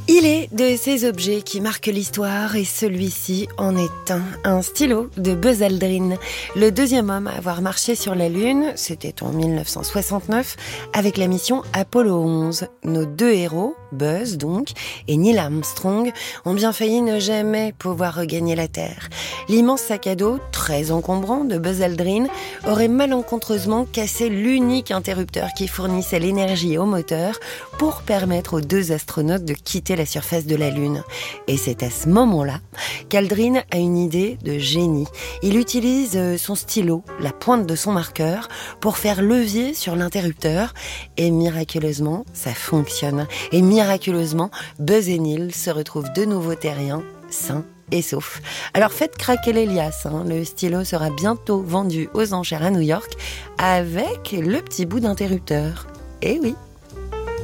Il est de ces objets qui marquent l'histoire et celui-ci en est un stylo de Buzz Aldrin. Le deuxième homme à avoir marché sur la Lune, c'était en 1969, avec la mission Apollo 11. Nos deux héros, Buzz donc, et Neil Armstrong, ont bien failli ne jamais pouvoir regagner la Terre. L'immense sac à dos, très encombrant de Buzz Aldrin, aurait malencontreusement cassé l'unique interrupteur qui fournissait l'énergie au moteur pour permettre aux deux astronautes de quitter la surface de la Lune. Et c'est à ce moment-là qu'Aldrin a une idée de génie. Il utilise son stylo, la pointe de son marqueur, pour faire levier sur l'interrupteur. Et miraculeusement, ça fonctionne. Et miraculeusement, Buzz et Neil se retrouvent de nouveau terriens, sains et saufs. Alors faites craquer les liasses, le stylo sera bientôt vendu aux enchères à New York avec le petit bout d'interrupteur. Eh oui!